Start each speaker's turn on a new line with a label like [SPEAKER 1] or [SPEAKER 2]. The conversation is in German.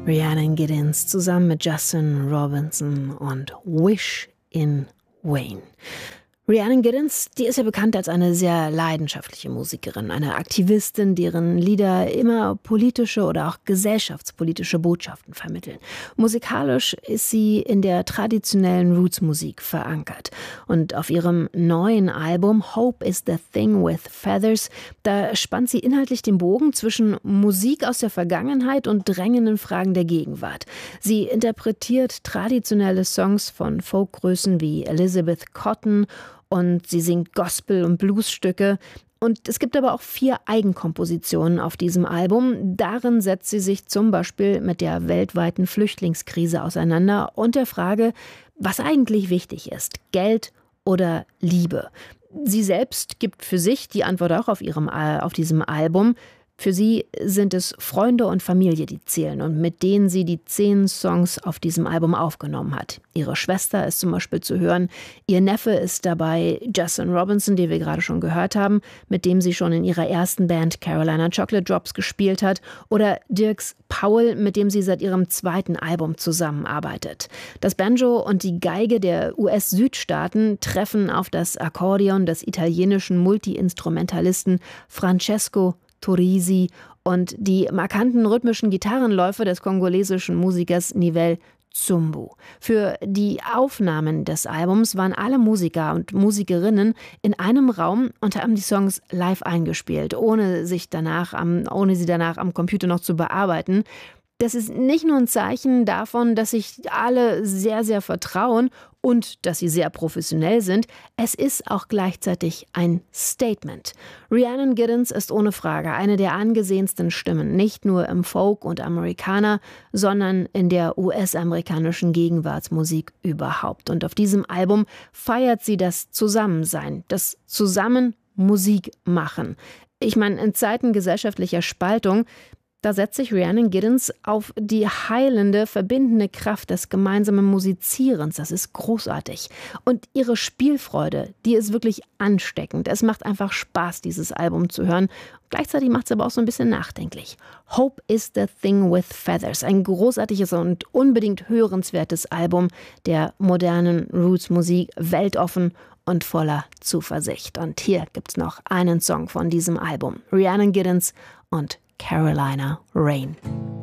[SPEAKER 1] Rhiannon Giddens zusammen mit Justin Robinson und Wish in Wayne. Rhiannon Giddens, die ist ja bekannt als eine sehr leidenschaftliche Musikerin, eine Aktivistin, deren Lieder immer politische oder auch gesellschaftspolitische Botschaften vermitteln. Musikalisch ist sie in der traditionellen Roots-Musik verankert. Und auf ihrem neuen Album Hope is the Thing with Feathers, da spannt sie inhaltlich den Bogen zwischen Musik aus der Vergangenheit und drängenden Fragen der Gegenwart. Sie interpretiert traditionelle Songs von Folkgrößen wie Elizabeth Cotten und sie singt Gospel- und Bluesstücke. Und es gibt aber auch 4 Eigenkompositionen auf diesem Album. Darin setzt sie sich zum Beispiel mit der weltweiten Flüchtlingskrise auseinander und der Frage, was eigentlich wichtig ist, Geld oder Liebe. Sie selbst gibt für sich die Antwort auch auf diesem Album. Für sie sind es Freunde und Familie, die zählen und mit denen sie die 10 Songs auf diesem Album aufgenommen hat. Ihre Schwester ist zum Beispiel zu hören, ihr Neffe ist dabei, Justin Robinson, den wir gerade schon gehört haben, mit dem sie schon in ihrer ersten Band Carolina Chocolate Drops gespielt hat, oder Dierks Powell, mit dem sie seit ihrem 2. Album zusammenarbeitet. Das Banjo und die Geige der US-Südstaaten treffen auf das Akkordeon des italienischen Multi-Instrumentalisten Francesco Torrisi und die markanten rhythmischen Gitarrenläufe des kongolesischen Musikers Nivelle Tsumbu. Für die Aufnahmen des Albums waren alle Musiker und Musikerinnen in einem Raum und haben die Songs live eingespielt, ohne sie danach am Computer noch zu bearbeiten. Das ist nicht nur ein Zeichen davon, dass sich alle sehr, sehr vertrauen und dass sie sehr professionell sind. Es ist auch gleichzeitig ein Statement. Rhiannon Giddens ist ohne Frage eine der angesehensten Stimmen, nicht nur im Folk und Amerikaner, sondern in der US-amerikanischen Gegenwartsmusik überhaupt. Und auf diesem Album feiert sie das Zusammensein, das Zusammen Musik machen. Ich meine, in Zeiten gesellschaftlicher Spaltung, da setzt sich Rhiannon Giddens auf die heilende, verbindende Kraft des gemeinsamen Musizierens. Das ist großartig. Und ihre Spielfreude, die ist wirklich ansteckend. Es macht einfach Spaß, dieses Album zu hören. Gleichzeitig macht es aber auch so ein bisschen nachdenklich. Hope is the Thing with Feathers. Ein großartiges und unbedingt hörenswertes Album der modernen Roots-Musik, weltoffen und voller Zuversicht. Und hier gibt's noch einen Song von diesem Album. Rhiannon Giddens und Carolina Rain.